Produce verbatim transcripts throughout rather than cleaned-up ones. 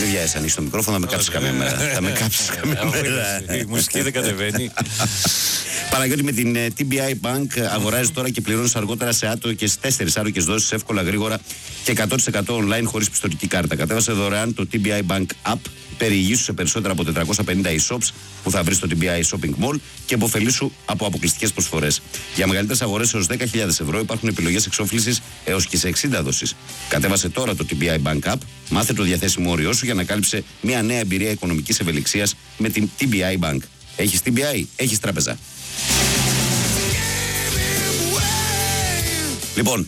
Δεν βιάζεσαι ανοίξει το μικρόφωνο, θα με κάψει καμία μέρα. Θα με κάψει καμία μέρα. Η μουσική δεν κατεβαίνει. Παναγιώτη, με την τι μπι άι Bank αγοράζει τώρα και πληρώνει αργότερα σε άτομο και στι τέσσερις άρροκες δόσεις, εύκολα, γρήγορα και εκατό τοις εκατό online χωρίς πιστωτική κάρτα. Κατέβασε δωρεάν το τι μπι άι Bank App, περιηγήσου σε περισσότερα από τετρακόσια πενήντα e-shops που θα βρει στο τι μπι άι Shopping Mall και υποφελήσου από αποκλειστικές προσφορές. Για μεγαλύτερες αγορές έως δέκα χιλιάδες ευρώ υπάρχουν επιλογές εξόφλησης έως και σε εξήντα δόσεις. Κατέβασε τώρα το τι μπι άι Bank App, μάθε το διαθέσιμο όριό σου για να κάλυψε μια νέα εμπειρία οικονομικής ευελιξίας με την τι μπι άι Bank. Έχεις τι μπι άι, έχεις τράπεζα. Λοιπόν,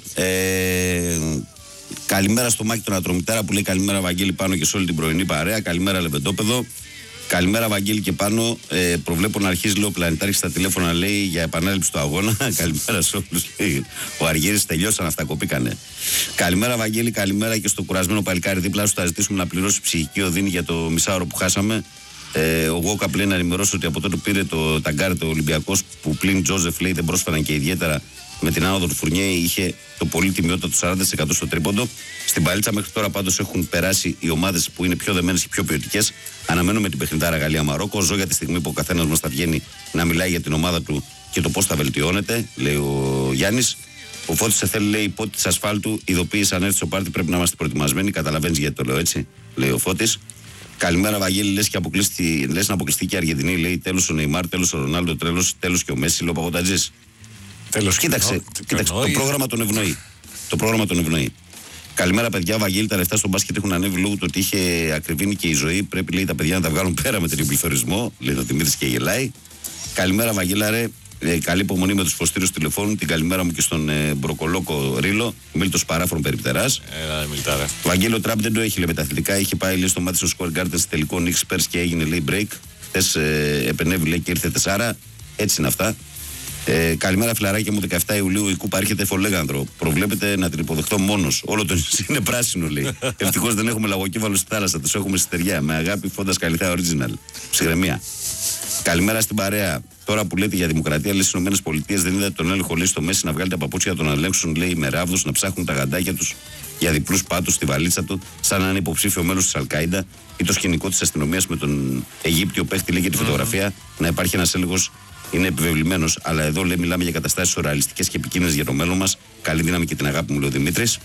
ε, καλημέρα στο Μάκη τον Ατρομητάρα που λέει καλημέρα Βαγγέλη πάνω και σε όλη την πρωινή παρέα. Καλημέρα Λεβεντόπεδο. Καλημέρα Βαγγέλη και πάνω. Ε, προβλέπω να αρχίζει λέω πλανητάρχη στα τηλέφωνα, λέει, για επανάληψη του αγώνα. Καλημέρα σε όλους. Ο Αργύρης τελειώσαν αυτά, κοπήκανε. Καλημέρα Βαγγέλη, καλημέρα και στο κουρασμένο παλικάρι δίπλα σου. Θα ζητήσουμε να πληρώσει ψυχική οδύνη για το μισάωρο που χάσαμε. Ε, ο Γόκαπ λέει να ενημερώσει ότι από τότε που πήρε το ταγκάρι το Ολυμπιακός, που πλην Τζόζεφ λέει δεν πρόσφεραν και ιδιαίτερα με την άνοδο του Φουρνιέ, είχε το πολύ τιμιότητα του σαράντα τοις εκατό στο τρίποντο. Στην παλίτσα μέχρι τώρα πάντως έχουν περάσει οι ομάδες που είναι πιο δεμένες και πιο ποιοτικές. Αναμένουμε την παιχνιδάρα Γαλλία-Μαρόκο. Ζω για τη στιγμή που ο καθένας μας θα βγαίνει να μιλάει για την ομάδα του και το πώς θα βελτιώνεται, λέει ο Γιάννης. Ο Φώτης σε θέλει, λέει, υπότι της ασφάλτου, ειδοποίηση αν έρθει στο πάρτι πρέπει να είμαστε προετοιμασμένοι. Καταλαβαίνεις γιατί το λέω έτσι, λέει ο Φώτης. Καλημέρα Βαγγέλη, λες, και αποκλειστεί, λες να αποκλειστεί και η Αργεντινή, λέει, τέλος ο Νεϊμάρ, τέλος ο Ρονάλντο, τέλος, τέλος και ο Μέση, λέει ο Παποντατζής. Τέλος, κοίταξε, κοίταξε το πρόγραμμα τον ευνοεί. Το πρόγραμμα τον ευνοεί. Καλημέρα παιδιά, Βαγγέλη, τα λεφτά στο μπάσκετ έχουν ανέβει λόγω του ότι είχε ακριβήνει και η ζωή. Πρέπει, λέει, τα παιδιά να τα βγάλουν πέρα με τον υπληθωρισμό, λέει ο Δημήτρης και γελάει. Καλημέρα Βαγγέλα, ρε. Ε, καλή υπομονή με τους φωστήρους τηλεφώνου. Την καλημέρα μου και στον ε, Μπροκολόκο Ρίλο, Μίλτος Παράφρον περιπτεράς. Έλα, Μιλτάρα. Βαγγέλο Τραμπ δεν το έχει, λέει, με τα αθλητικά. Είχε πάει, λέει, στο Madison Square Garden σε τελικό Knicks πέρσι και έγινε, λέει, break. Χθες ε, επενέβη, λέει, και ήρθε τεσσάρα. Έτσι είναι αυτά. Ε, καλημέρα φιλαράκια μου, δεκαεφτά Ιουλίου η Κούπα έρχεται Φολέγανδρο. Προβλέπετε να την υποδεχτώ μόνος. Όλο το νησί είναι πράσινο, λέει. Ευτυχώς δεν έχουμε λαγοκύβαλο στη θάλασσα, τους έχουμε στη στεριά. Με αγάπη, Φώντας Καλιθά Original. Ψυχραιμία. Καλημέρα στην παρέα. Τώρα που λέτε για δημοκρατία, λέει, στις ΗΠΑ δεν είδατε τον έλεγχο, λέει, στο Μέση να βγάλει τα παπούτσια να τον ελέγξουν, λέει, με ράβδους, να ψάχνουν τα γαντάκια τους για διπλούς πάτους στη βαλίτσα του, σαν να είναι υποψήφιο μέλος της Αλκάιντα, ή το σκηνικό της αστυνομίας με τον Αιγύπτιο παίχτη, λέει, για τη φωτογραφία, mm-hmm. να υπάρχει ένας έλεγχος. Είναι επιβεβλημένος, αλλά εδώ, λέει, μιλάμε για καταστάσεις σουρεαλιστικές και επικίνδυνες για το μέλλον μας. Καλή δύναμη και την αγάπη μου, λέει ο Δημήτρης.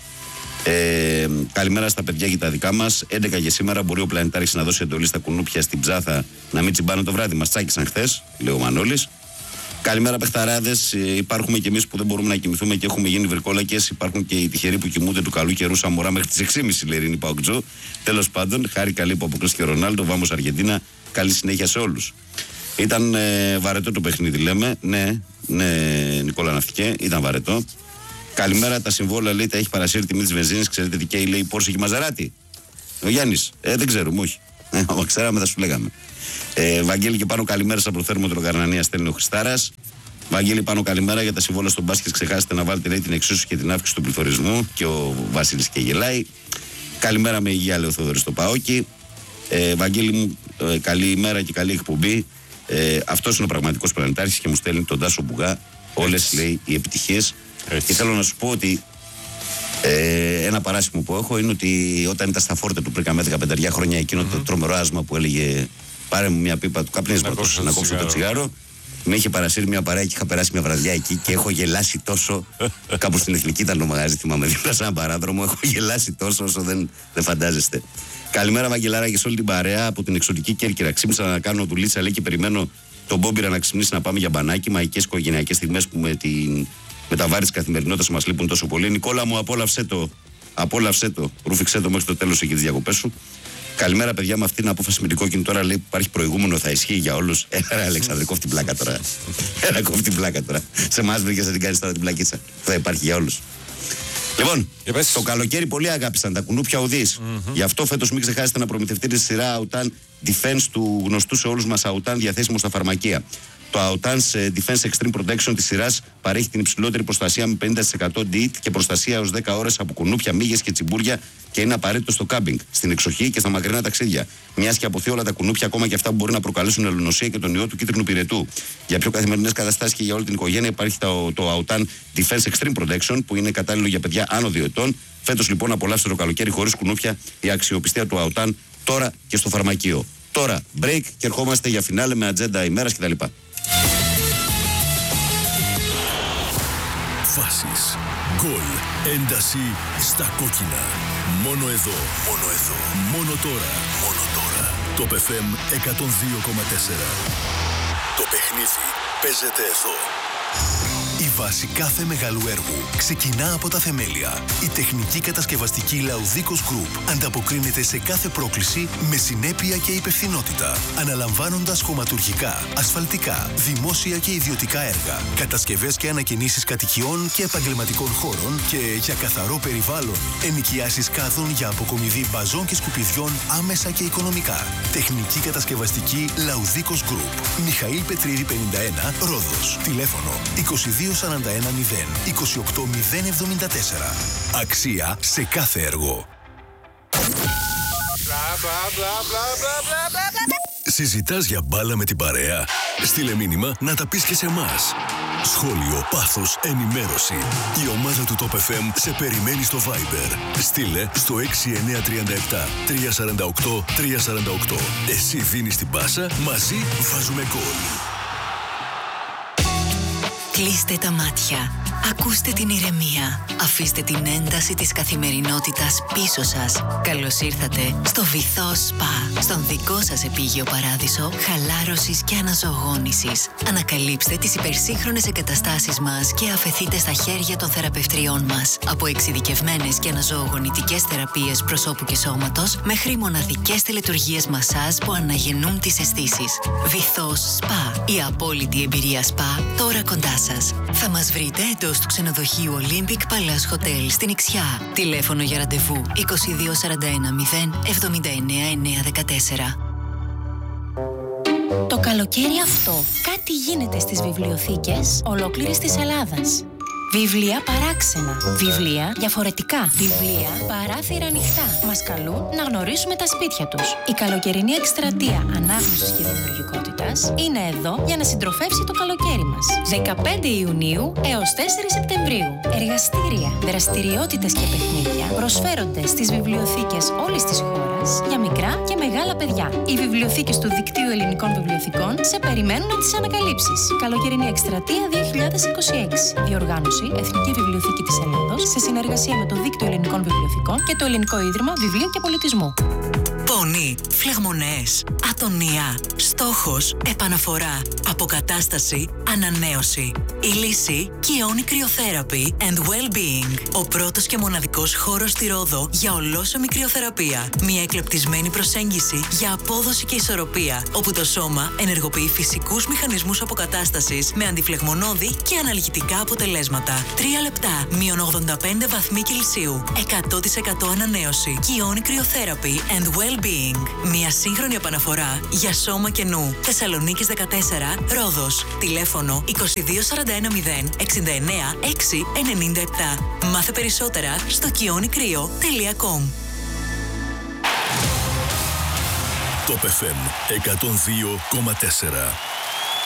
Ε, καλημέρα στα παιδιά και τα δικά μας. έντεκα για σήμερα μπορεί ο Πλανητάρχης να δώσει εντολή στα κουνούπια στην Ψάθα να μην τσιμπάνε το βράδυ. Μας τσάκησαν χθες, λέει ο Μανώλης. Καλημέρα παιχταράδες. Ε, υπάρχουμε κι εμείς που δεν μπορούμε να κοιμηθούμε και έχουμε γίνει βρικόλακες. Υπάρχουν και οι τυχεροί που κοιμούνται του καλού καιρού σαν μωρά μέχρι τις έξι και μισή, λέει η Ειρήνη Παοκτζό. Τέλος πάντων, χάρη καλή που αποκλείστηκε ο Ρονάλντο. Βάμος Αργεντίνα. Καλή συνέχεια σε όλους. Ήταν ε, βαρετό το παιχνίδι, λέμε. Ναι, ναι, Νικόλα Ναυτικέ, ήταν βαρετό. Καλημέρα, τα συμβόλαια, λέει, τα έχει παρασύρει τιμή της βενζίνης. Ξέρετε τι καίει, λέει, Πόρσε και Μαζαράτη. Ο Γιάννης, ε, δεν ξέρουμε, όχι. Ε, άμα ξέραμε, θα σου λέγαμε. Ε, Βαγγέλη και πάνω, καλημέρα στα προθέρμοτρο Γαρνανία, στέλνει ο Χριστάρας. Βαγγέλη πάνω, καλημέρα, για τα συμβόλαια στον μπάσκετ. Ξεχάσετε να βάλετε, λέει, την εξίσωση και την αύξηση του πληθωρισμού. Και ο Βασίλης και γελάει. Καλημέρα με υγεία, λέει ο Θόδωρης στο Παόκι. Ε, Βαγγέλη μου, ε, καλή ημέρα και καλή εκπομπή. Ε, αυτός είναι ο πραγματικός πλανητάρχης και μου στέλνει τον Τάσο Μπουγά όλες, λέει, οι επιτυχίες. Έτσι. Και θέλω να σου πω ότι ε, ένα παράσημο που έχω είναι ότι όταν ήταν στα φόρτα του πριν καμιά δεκαπέντε χρόνια, εκείνο mm-hmm. το τρομερό άσμα που έλεγε πάρε μου μια πίπα του καπνίζει να, να κόψω το τσιγάρο, με είχε παρασύρει μια παρέα και είχα περάσει μια βραδιά εκεί και έχω γελάσει τόσο. Κάπου στην Εθνική ήταν το μαγαζί, θυμάμαι, δίπλα σε έναν παράδρομο. Έχω γελάσει τόσο όσο δεν, δεν φαντάζεστε. Καλημέρα, Βαγγελάρα, και σε όλη την παρέα από την εξωτική Κέρκυρα. Ξύπνησα να κάνω δουλίτσα, λέει, και περιμένω τον Μπόμπιρα να ξυπνήσει να πάμε για μπανάκι. Μαϊκές οικογενειακές στιγμές που με, την, με τα βάρη της καθημερινότητας μας λείπουν τόσο πολύ. Νικόλα μου, απόλαυσέ το. Απόλαυσέ το. Ρούφιξέ το μέχρι το τέλος εκεί τις διακοπές σου. Καλημέρα, παιδιά, με αυτή την απόφαση με την κόκκινη τώρα, λέει, που υπάρχει προηγούμενο, θα ισχύει για όλους. Ένα Αλεξανδρέ, κόφτη την πλάκα τώρα. Ένα κόφτη την πλάκα τώρα. Σε εμάς βρήκες να την κάνεις τώρα την πλακίτσα. Θα υπάρχει για όλους. Λοιπόν, το καλοκαίρι πολλοί αγάπησαν τα κουνούπια ουδής. Mm-hmm. Γι' αυτό φέτος μην ξεχάσετε να προμηθευτείτε τη σειρά Autan Defense του γνωστού σε όλους μας Autan, διαθέσιμο στα φαρμακεία. Το Autan's Defense Extreme Protection της σειράς παρέχει την υψηλότερη προστασία με πενήντα τοις εκατό ντι άι τι και προστασία έως δέκα ώρες από κουνούπια, μύγες και τσιμπούρια και είναι απαραίτητο στο κάμπινγκ, στην εξοχή και στα μακρινά ταξίδια. Μιας και αποθεί όλα τα κουνούπια, ακόμα και αυτά που μπορεί να προκαλέσουν ελονοσία και τον ιό του κίτρινου πυρετού. Για πιο καθημερινές καταστάσεις και για όλη την οικογένεια υπάρχει το, το Autan Defense Extreme Protection που είναι κατάλληλο για παιδιά άνω δύο ετών. Φέτος λοιπόν απολαύστε το καλοκαίρι χωρίς κουνούπια. Η αξιοπιστία του Autan τώρα και στο φαρμακείο. Τώρα break και ερχόμαστε για φινάλε με ατζέντα ημέρας κτλ. Φάσεις, γκολ, ένταση στα κόκκινα. Μόνο εδώ, μόνο εδώ, μόνο τώρα, μόνο τώρα. Το εφ εμ εκατόν δύο κόμμα τέσσερα. Το παιχνίδι παίζεται εδώ. Η βάση κάθε μεγάλου έργου ξεκινά από τα θεμέλια. Η τεχνική κατασκευαστική Laudicos Group ανταποκρίνεται σε κάθε πρόκληση με συνέπεια και υπευθυνότητα, αναλαμβάνοντας χωματουργικά, ασφαλτικά, δημόσια και ιδιωτικά έργα, κατασκευές και ανακαινήσεις κατοικιών και επαγγελματικών χώρων και για καθαρό περιβάλλον, ενοικιάσεις κάδων για αποκομιδή μπαζών και σκουπιδιών άμεσα και οικονομικά. Τεχνική κατασκευαστική Laudicos Group. Μιχαήλ Πετρίδη πενήντα ένα, Ρόδος. Τηλέφωνο είκοσι δύο σαράντα ένα μηδέν είκοσι οκτώ μηδέν εβδομήντα τέσσερα. Αξία σε κάθε έργο. Συζητάς για μπάλα με την παρέα? Στείλε μήνυμα να τα πεις και σε εμάς. Σχόλιο, πάθος, ενημέρωση. Η ομάδα του Top εφ εμ σε περιμένει στο Viber. Στείλε στο έξι εννιά τρία επτά τρία τέσσερα οκτώ τρία τέσσερα οκτώ. Εσύ δίνεις την πάσα, μαζί βάζουμε γκολ. Κλείστε τα μάτια. Ακούστε την ηρεμία. Αφήστε την ένταση της καθημερινότητας πίσω σας. Καλώς ήρθατε στο Βυθό Σπα. Στον δικό σας επίγειο παράδεισο χαλάρωσης και αναζωογόνησης. Ανακαλύψτε τις υπερσύγχρονες εγκαταστάσεις μας και αφεθείτε στα χέρια των θεραπευτριών μας. Από εξειδικευμένες και αναζωογονητικές θεραπείες προσώπου και σώματος μέχρι μοναδικές τελετουργίες μασάζ που αναγεννούν τις αισθήσεις. Βυθό Σπα. Η απόλυτη εμπειρία σπα τώρα κοντά σας. Θα μας βρείτε εντός του ξενοδοχείου Olympic Palace Hotel στην Ιξιά. Τηλέφωνο για ραντεβού είκοσι δύο σαράντα ένα μηδέν εβδομήντα εννέα εννιακόσια δεκατέσσερα. Το καλοκαίρι αυτό κάτι γίνεται στις βιβλιοθήκες ολόκληρης της Ελλάδας. Βιβλία παράξενα. Βιβλία διαφορετικά. Βιβλία παράθυρα ανοιχτά. Μας καλούν να γνωρίσουμε τα σπίτια τους. Η καλοκαιρινή εκστρατεία ανάγνωσης και δημιουργικότητας είναι εδώ για να συντροφεύσει το καλοκαίρι μας. δεκαπέντε Ιουνίου έως τέσσερις Σεπτεμβρίου. Εργαστήρια, δραστηριότητες και παιχνίδια προσφέρονται στις βιβλιοθήκες όλης της χώρας για μικρά και μεγάλα παιδιά. Οι βιβλιοθήκες του Δικτύου Ελληνικών Βιβλιοθηκών σε περιμένουν να τις ανακαλύψεις. Καλοκαιρινή εκστρατεία δύο χιλιάδες είκοσι έξι. Διοργάνωση Εθνική Βιβλιοθήκη της Ελλάδος σε συνεργασία με το Δίκτυο Ελληνικών Βιβλιοθηκών και το Ελληνικό Ίδρυμα Βιβλίου και Πολιτισμού. Πόνοι, φλεγμονές, ατονία, στόχος, επαναφορά, αποκατάσταση, ανανέωση. Η λύση Kioni Cryotherapy and Well-Being. Ο πρώτος και μοναδικός χώρος στη Ρόδο για ολόσωμη κρυοθεραπεία. Μια εκλεπτισμένη προσέγγιση για απόδοση και ισορροπία, όπου το σώμα ενεργοποιεί φυσικούς μηχανισμούς αποκατάστασης με αντιφλεγμονώδη και αναλγητικά αποτελέσματα. Τρία λεπτά, μείον ογδόντα πέντε βαθμοί Κελσίου. εκατό τοις εκατό ανανέωση. Kioni Cryotherapy and Well-Being. Μια σύγχρονη επαναφορά για σώμα και νου. Θεσσαλονίκης δεκατέσσερα, Ρόδος. Τηλέφωνο είκοσι δύο σαράντα ένα μηδέν εξήντα εννέα έξι ενενήντα επτά. Μάθε περισσότερα στο kionikryo τελεία com. Top εφ εμ εκατόν δύο κόμμα τέσσερα.